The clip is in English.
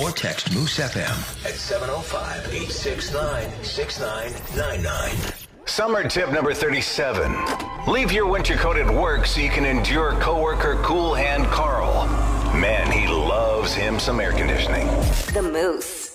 or text Moose FM at 705-869-6999. Summer tip number 37. Leave your winter coat at work so you can endure coworker Cool Hand Carl. Man, he loves him some air conditioning. The Moose.